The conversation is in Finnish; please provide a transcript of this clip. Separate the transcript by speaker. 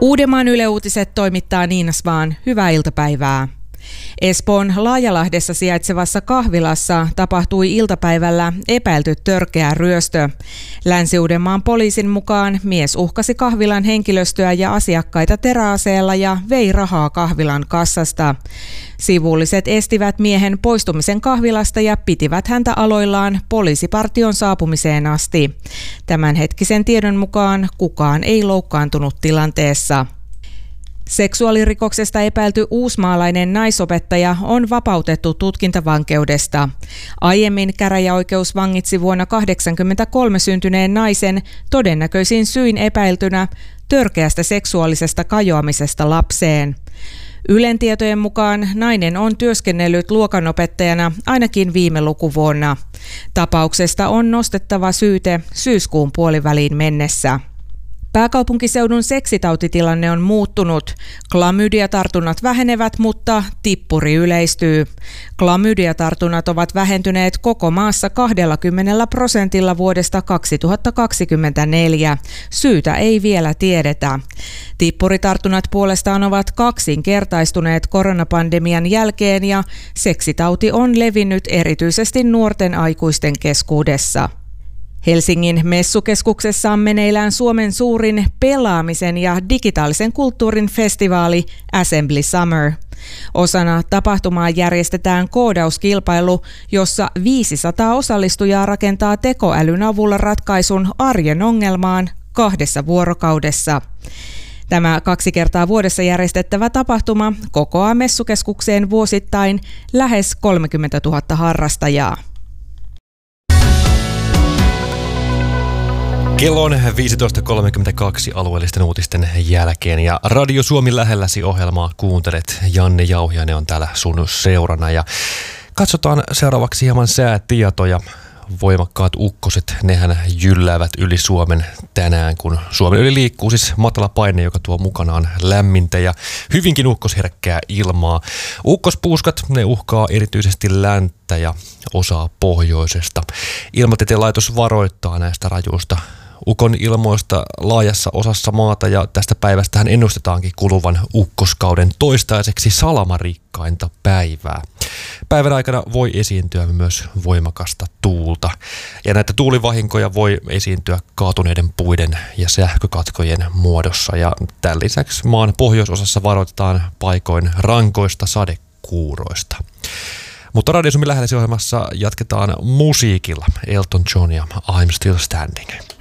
Speaker 1: Uudenmaan Yle Uutiset toimittaa Niina Svaan. Hyvää iltapäivää. Espoon Laajalahdessa sijaitsevassa kahvilassa tapahtui iltapäivällä epäilty törkeä ryöstö. Länsi-Uudenmaan poliisin mukaan mies uhkasi kahvilan henkilöstöä ja asiakkaita teräaseella ja vei rahaa kahvilan kassasta. Sivulliset estivät miehen poistumisen kahvilasta ja pitivät häntä aloillaan poliisipartion saapumiseen asti. Tämänhetkisen tiedon mukaan kukaan ei loukkaantunut tilanteessa. Seksuaalirikoksesta epäilty uusmaalainen naisopettaja on vapautettu tutkintavankeudesta. Aiemmin käräjäoikeus vangitsi vuonna 1983 syntyneen naisen todennäköisin syin epäiltynä törkeästä seksuaalisesta kajoamisesta lapseen. Ylen tietojen mukaan nainen on työskennellyt luokanopettajana ainakin viime lukuvuonna. Tapauksesta on nostettava syyte syyskuun puoliväliin mennessä. Pääkaupunkiseudun seksitautitilanne on muuttunut. Klamydiatartunnat vähenevät, mutta tippuri yleistyy. Klamydiatartunnat ovat vähentyneet koko maassa 20% vuodesta 2024. Syytä ei vielä tiedetä. Tippuritartunnat puolestaan ovat kaksinkertaistuneet koronapandemian jälkeen ja seksitauti on levinnyt erityisesti nuorten aikuisten keskuudessa. Helsingin messukeskuksessa on meneillään Suomen suurin pelaamisen ja digitaalisen kulttuurin festivaali Assembly Summer. Osana tapahtumaa järjestetään koodauskilpailu, jossa 500 osallistujaa rakentaa tekoälyn avulla ratkaisun arjen ongelmaan 2 vuorokaudessa. Tämä 2 kertaa vuodessa järjestettävä tapahtuma kokoaa messukeskukseen vuosittain lähes 30 000 harrastajaa.
Speaker 2: Kello on 15.32 alueellisten uutisten jälkeen ja Radio Suomi lähelläsi -ohjelmaa kuuntelet. Janne Jauhiainen on täällä sun seurana ja katsotaan seuraavaksi hieman säätietoja. Voimakkaat ukkoset, nehän jylläävät yli Suomen tänään, kun Suomen yli liikkuu siis matala paine, joka tuo mukanaan lämmintä ja hyvinkin ukkosherkkää ilmaa. Ukkospuuskat, ne uhkaa erityisesti länttä ja osaa pohjoisesta. Ilmatieteen laitos varoittaa näistä rajuista ukon ilmoista laajassa osassa maata ja tästä päivästähän ennustetaankin kuluvan ukkoskauden toistaiseksi salamarikkainta päivää. Päivän aikana voi esiintyä myös voimakasta tuulta ja näitä tuulivahinkoja voi esiintyä kaatuneiden puiden ja sähkökatkojen muodossa ja tämän lisäksi maan pohjoisosassa varoitetaan paikoin rankoista sadekuuroista. Mutta Radio Suomi lähelläsi -ohjelmassa jatketaan musiikilla. Elton John ja I'm Still Standing.